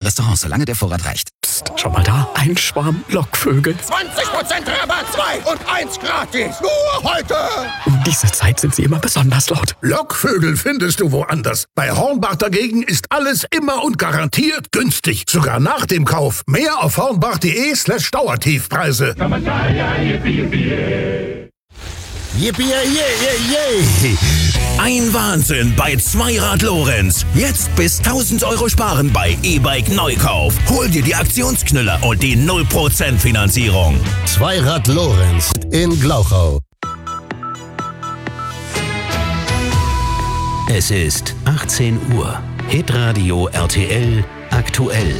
Restaurants, solange der Vorrat reicht. Psst, schau mal da, ein Schwarm Lockvögel. 20% Rabatt, 2 und 1 gratis. Nur heute. Um diese Zeit sind sie immer besonders laut. Lockvögel findest du woanders. Bei Hornbach dagegen ist alles immer und garantiert günstig. Sogar nach dem Kauf. Mehr auf hornbach.de/Dauertiefpreise. Yippie, yay! Ein Wahnsinn bei Zweirad Lorenz. Jetzt bis 1000 Euro sparen bei E-Bike Neukauf. Hol dir die Aktionsknüller und die 0% Finanzierung. Zweirad Lorenz in Glauchau. Es ist 18 Uhr. Hitradio RTL aktuell.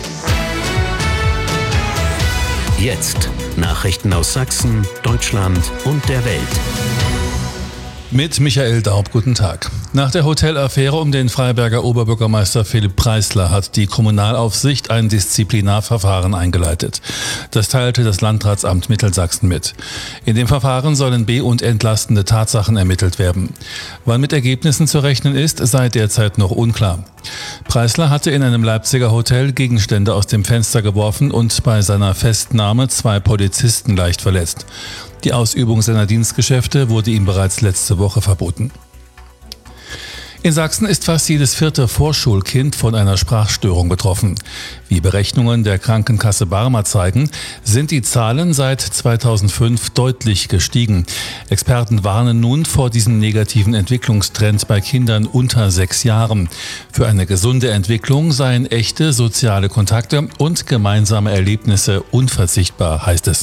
Jetzt Nachrichten aus Sachsen, Deutschland und der Welt. Mit Michael Daub, guten Tag. Nach der Hotelaffäre um den Freiberger Oberbürgermeister Philipp Preisler hat die Kommunalaufsicht ein Disziplinarverfahren eingeleitet. Das teilte das Landratsamt Mittelsachsen mit. In dem Verfahren sollen be- und entlastende Tatsachen ermittelt werden. Wann mit Ergebnissen zu rechnen ist, sei derzeit noch unklar. Preisler hatte in einem Leipziger Hotel Gegenstände aus dem Fenster geworfen und bei seiner Festnahme 2 Polizisten leicht verletzt. Die Ausübung seiner Dienstgeschäfte wurde ihm bereits letzte Woche verboten. In Sachsen ist fast jedes 4. Vorschulkind von einer Sprachstörung betroffen. Wie Berechnungen der Krankenkasse Barmer zeigen, sind die Zahlen seit 2005 deutlich gestiegen. Experten warnen nun vor diesem negativen Entwicklungstrend bei Kindern unter 6 Jahren. Für eine gesunde Entwicklung seien echte soziale Kontakte und gemeinsame Erlebnisse unverzichtbar, heißt es.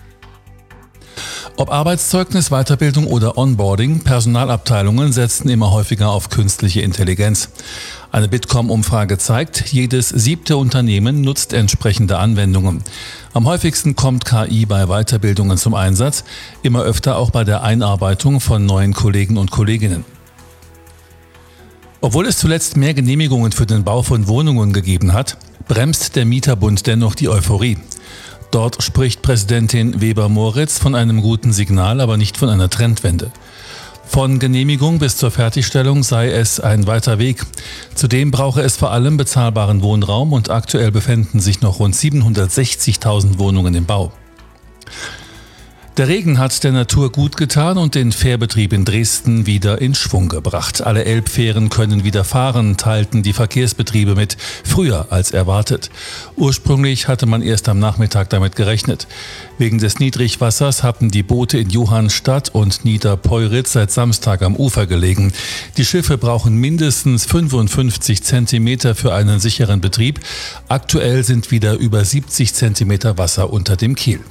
Ob Arbeitszeugnis, Weiterbildung oder Onboarding, Personalabteilungen setzen immer häufiger auf künstliche Intelligenz. Eine Bitkom-Umfrage zeigt, jedes 7. Unternehmen nutzt entsprechende Anwendungen. Am häufigsten kommt KI bei Weiterbildungen zum Einsatz, immer öfter auch bei der Einarbeitung von neuen Kollegen und Kolleginnen. Obwohl es zuletzt mehr Genehmigungen für den Bau von Wohnungen gegeben hat, bremst der Mieterbund dennoch die Euphorie. Dort spricht Präsidentin Weber-Moritz von einem guten Signal, aber nicht von einer Trendwende. Von Genehmigung bis zur Fertigstellung sei es ein weiter Weg. Zudem brauche es vor allem bezahlbaren Wohnraum und aktuell befänden sich noch rund 760.000 Wohnungen im Bau. Der Regen hat der Natur gut getan und den Fährbetrieb in Dresden wieder in Schwung gebracht. Alle Elbfähren können wieder fahren, teilten die Verkehrsbetriebe mit, früher als erwartet. Ursprünglich hatte man erst am Nachmittag damit gerechnet. Wegen des Niedrigwassers hatten die Boote in Johannstadt und Niederpeuritz seit Samstag am Ufer gelegen. Die Schiffe brauchen mindestens 55 Zentimeter für einen sicheren Betrieb. Aktuell sind wieder über 70 Zentimeter Wasser unter dem Kiel.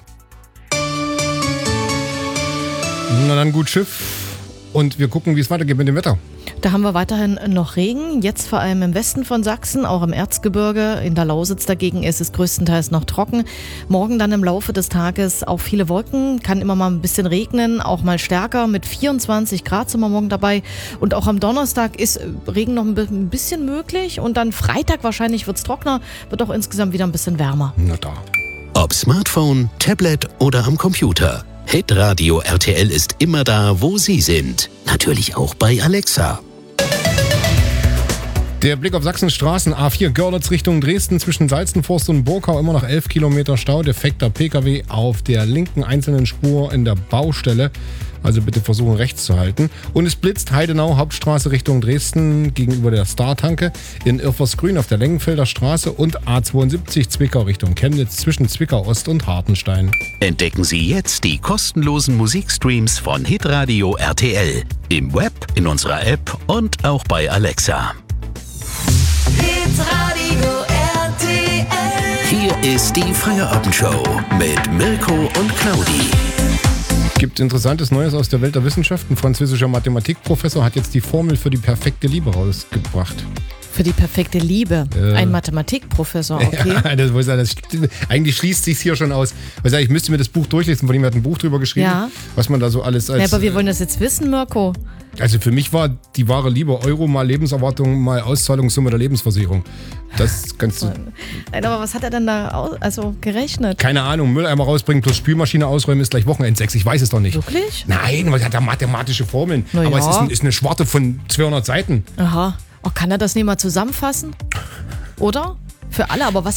Na dann gut Schiff und wir gucken, wie es weitergeht mit dem Wetter. Da haben wir weiterhin noch Regen, jetzt vor allem im Westen von Sachsen, auch im Erzgebirge. In der Lausitz dagegen ist es größtenteils noch trocken. Morgen dann im Laufe des Tages auch viele Wolken, kann immer mal ein bisschen regnen, auch mal stärker. Mit 24 Grad sind wir morgen dabei. Und auch am Donnerstag ist Regen noch ein bisschen möglich. Und dann Freitag wahrscheinlich wird es trockener, wird auch insgesamt wieder ein bisschen wärmer. Na da. Ob Smartphone, Tablet oder am Computer. Hitradio RTL ist immer da, wo Sie sind. Natürlich auch bei Alexa. Der Blick auf Sachsens Straßen, A4 Görlitz Richtung Dresden zwischen Salzenforst und Burkau, immer noch 11 Kilometer Stau, defekter Pkw auf der linken einzelnen Spur in der Baustelle. Also bitte versuchen rechts zu halten. Und es blitzt Heidenau, Hauptstraße Richtung Dresden gegenüber der Star-Tanke, in Irfersgrün auf der Lengenfelder Straße und A72 Zwickau Richtung Chemnitz zwischen Zwickau Ost und Hartenstein. Entdecken Sie jetzt die kostenlosen Musikstreams von Hitradio RTL. Im Web, in unserer App und auch bei Alexa. Hitradio RTL. Hier ist die Feierabendshow mit Mirko und Claudi. Gibt Interessantes Neues aus der Welt der Wissenschaft. Ein französischer Mathematikprofessor hat jetzt die Formel für die perfekte Liebe rausgebracht. Für die perfekte Liebe. Ein Mathematikprofessor, okay. Ja, eigentlich schließt sich hier schon aus. Ich müsste mir das Buch durchlesen, von ihm hat ein Buch drüber geschrieben, ja. Was man da so alles als... Ja, aber wir wollen das jetzt wissen, Mirko. Also für mich war die wahre Liebe Euro mal Lebenserwartung mal Auszahlungssumme der Lebensversicherung. Das kannst du... Nein, aber was hat er denn da gerechnet? Keine Ahnung, Mülleimer rausbringen plus Spülmaschine ausräumen ist gleich Wochenendsex. Ich weiß es doch nicht. Wirklich? Nein, weil er hat ja mathematische Formeln. Na aber ja. es ist eine Schwarte von 200 Seiten. Aha. Oh, kann er das nicht mal zusammenfassen? Oder? Für alle, aber was